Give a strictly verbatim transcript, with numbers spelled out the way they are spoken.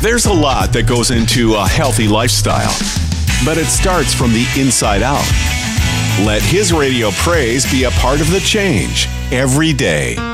There's a lot that goes into a healthy lifestyle, but it starts from the inside out. Let His Radio Praise be a part of the change every day.